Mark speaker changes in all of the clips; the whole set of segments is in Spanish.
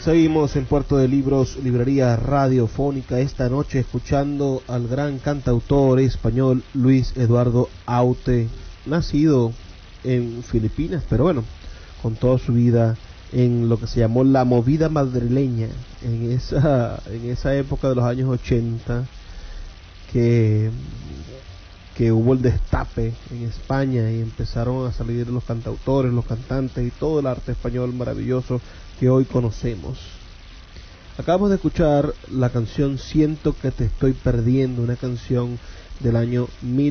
Speaker 1: Seguimos en Puerto de Libros, librería radiofónica, esta noche escuchando al gran cantautor español Luis Eduardo Aute, nacido en Filipinas, pero bueno, con toda su vida en lo que se llamó la movida madrileña, en esa época de los años 80, que hubo el destape en España y empezaron a salir los cantautores, los cantantes y todo el arte español maravilloso que hoy conocemos. Acabamos de escuchar la canción Siento que te estoy perdiendo, una canción del año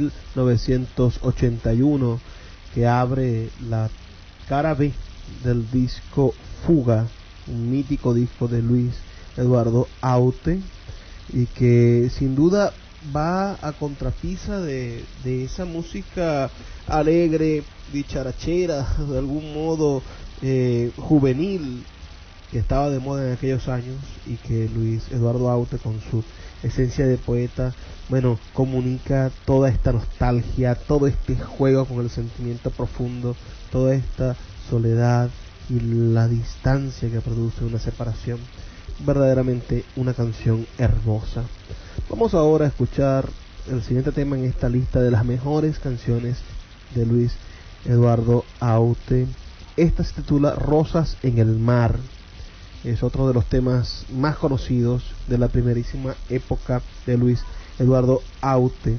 Speaker 1: 1981 que abre la cara B del disco Fuga, un mítico disco de Luis Eduardo Aute, y que sin duda va a contrapisa de esa música alegre, dicharachera, de algún modo juvenil, que estaba de moda en aquellos años, y que Luis Eduardo Aute, con su esencia de poeta, bueno, comunica toda esta nostalgia, todo este juego con el sentimiento profundo, toda esta soledad y la distancia que produce una separación. Verdaderamente una canción hermosa. Vamos ahora a escuchar el siguiente tema en esta lista de las mejores canciones de Luis Eduardo Aute. Esta se titula Rosas en el Mar. Es otro de los temas más conocidos de la primerísima época de Luis Eduardo Aute,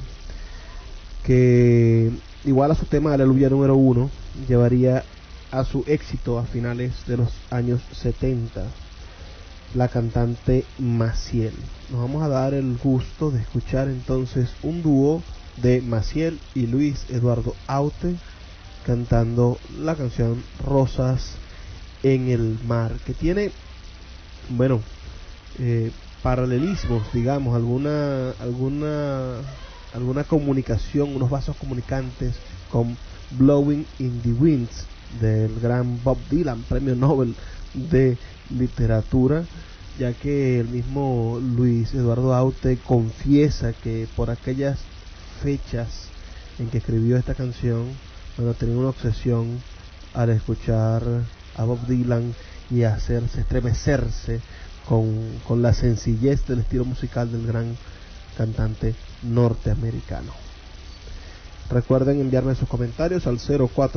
Speaker 1: que igual a su tema Aleluya número 1 llevaría a su éxito a finales de los años 70, la cantante Maciel. Nos vamos a dar el gusto de escuchar entonces un dúo de Maciel y Luis Eduardo Aute cantando la canción Rosas en el Mar, que tiene, bueno, paralelismos, digamos, alguna comunicación, unos vasos comunicantes con Blowing in the Winds del gran Bob Dylan, premio Nobel de literatura, ya que el mismo Luis Eduardo Aute confiesa que por aquellas fechas en que escribió esta canción, bueno, tenía una obsesión al escuchar a Bob Dylan y hacerse estremecerse con la sencillez del estilo musical del gran cantante norteamericano. Recuerden enviarme sus comentarios al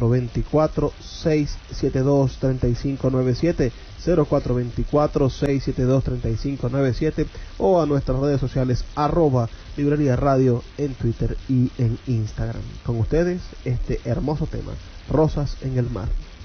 Speaker 1: 0424-672-3597, 0424-672-3597, o a nuestras redes sociales @librería radio en Twitter y en Instagram. Con ustedes este hermoso tema, Rosas en el Mar.